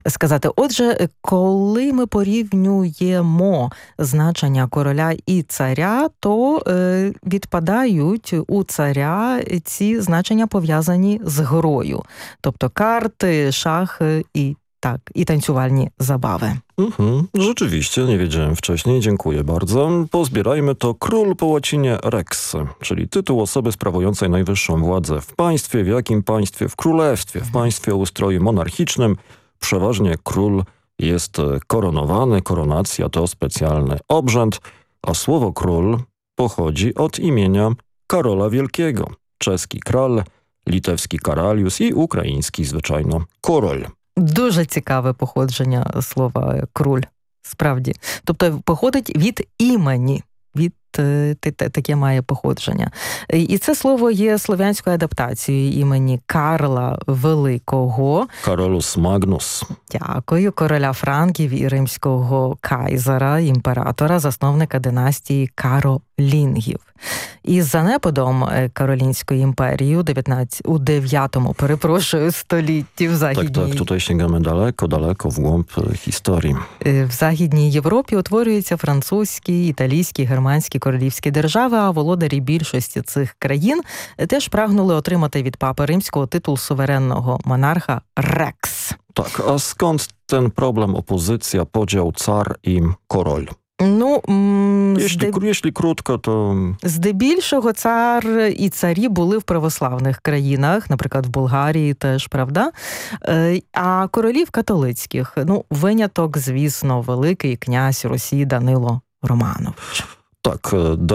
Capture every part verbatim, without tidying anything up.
сказати. Отже, коли ми порівнюємо значення короля і царя, то е, відпадають у царя ці значення пов'язані з грою. Тобто карty, szachy i tak, i tańcowalnie zabawy. Mhm, rzeczywiście, nie wiedziałem wcześniej, dziękuję bardzo. Pozbierajmy to król po łacinie rex, czyli tytuł osoby sprawującej najwyższą władzę w państwie. W jakim państwie? W królestwie, w państwie o ustroju monarchicznym. Przeważnie król jest koronowany, koronacja to specjalny obrzęd, a słowo król pochodzi od imienia Karola Wielkiego. Czeski kral, litewski karalius i ukraiński zwyczajno korol. Дуже цікаве походження слова «круль», справді. Тобто походить від імені, від таке має походження. І це слово є слов'янською адаптацією імені Карла Великого. Каролус Магнус. Дякую. Короля Франків і римського кайзера, імператора, засновника династії Каролінгів. Із занепадом Каролінської імперії у дев'ятнадцятому, у дев'ятому, перепрошую, столітті в Західній... Так, так, тут sięgamy daleko, daleko w głąb historii. В Західній Європі утворюються французькі, італійські, германські королівські держави, а володарі більшості цих країн теж прагнули отримати від папи римського титул суверенного монарха «рекс». Tak, a skąd ten problem, opozycja, podział car i korol? Ну, jeśli, здеб... jeśli krótko, to... Здебільшого цар і царі були в православних країнах, наприклад, в Болгарії теж, правда? А королів католицьких, ну, виняток, звісно, великий князь Росії Данило Романович. Tak,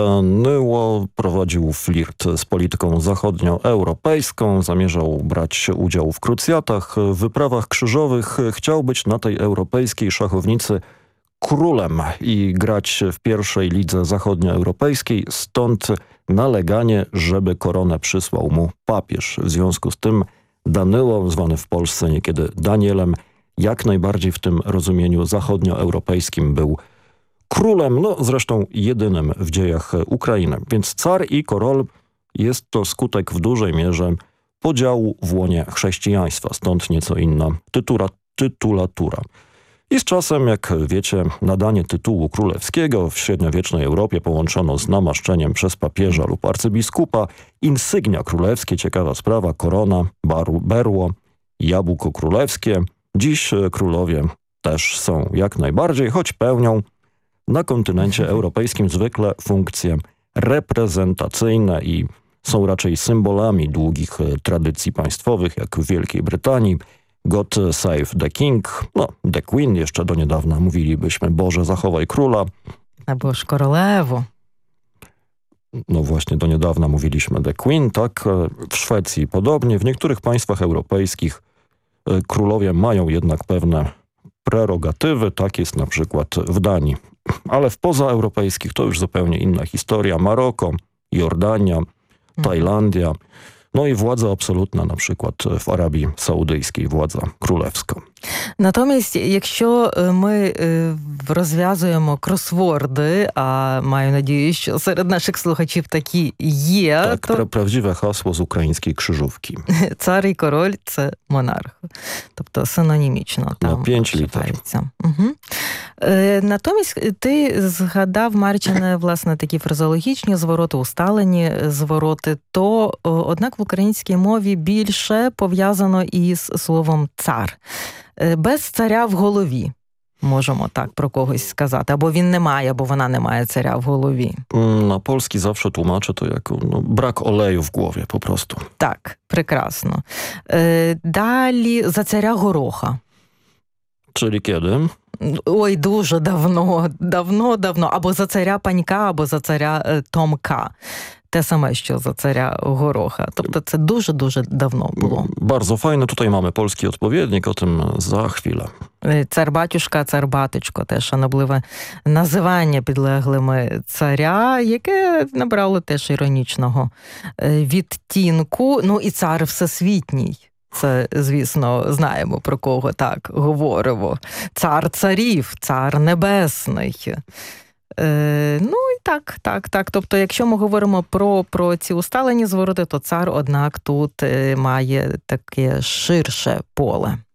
Danyło prowadził flirt z polityką zachodnioeuropejską, zamierzał brać udział w krucjatach, w wyprawach krzyżowych, chciał być na tej europejskiej szachownicy królem i grać w pierwszej lidze zachodnioeuropejskiej, stąd naleganie, żeby koronę przysłał mu papież. W związku z tym Danyło, zwany w Polsce niekiedy Danielem, jak najbardziej w tym rozumieniu zachodnioeuropejskim był królem, no zresztą jedynym w dziejach Ukrainy. Więc car i korol jest to skutek w dużej mierze podziału w łonie chrześcijaństwa, stąd nieco inna tytura, tytulatura. I z czasem, jak wiecie, nadanie tytułu królewskiego w średniowiecznej Europie połączono z namaszczeniem przez papieża lub arcybiskupa. Insygnia królewskie, ciekawa sprawa, korona, baru, berło, jabłko królewskie. Dziś królowie też są jak najbardziej, choć pełnią na kontynencie europejskim zwykle funkcje reprezentacyjne i są raczej symbolami długich tradycji państwowych, jak w Wielkiej Brytanii. God save the king, no the queen, jeszcze do niedawna mówilibyśmy Boże zachowaj króla. Albo ж королеву. No właśnie, do niedawna mówiliśmy the queen, tak. W Szwecji podobnie, w niektórych państwach europejskich królowie mają jednak pewne prerogatywy, tak jest na przykład w Danii. Ale w pozaeuropejskich to już zupełnie inna historia. Maroko, Jordania, Tajlandia, no i władza absolutna na przykład w Arabii Saudyjskiej, władza królewska. Натомість, якщо ми розв'язуємо кросворди, а маю надію, що серед наших слухачів такі є... Tak, to... prawdziwe hasło z ukraińskiej krzyżówki. Цар і король – це монарх. Тобто синонімічно там. На п'ять літер. Угу. Натомість ти згадав, Марчине, власне, такі фразеологічні звороти, усталені звороти, то, однак, в українській мові більше пов'язано із словом «цар». Без царя в голові, можемо так про когось сказати. Або він не має, або вона не має царя в голові. Na polski zawsze tłumaczę to jako no, brak oleju w głowie po prostu. Так, прекрасно. Далі за царя Гороха. Czyli kiedy? Ой, дуже давно, давно-давно. Або за царя Панька, або за царя Томка. Те саме, що за царя Гороха. Тобто це дуже-дуже давно було. Bardzo fajne. Tutaj mamy polski odpowiednik, o tym za chwilę. Цар-батюшка, цар-батечко. Теж шанобливе називання підлеглими царя, яке набрало теж іронічного відтінку. Ну і цар всесвітній. Це, звісно, знаємо, про кого так говоримо. Цар царів, цар небесний. Е, ну і так, так, так. Тобто, якщо ми говоримо про, про ці усталені звороти, то цар, однак, тут е, має таке ширше поле.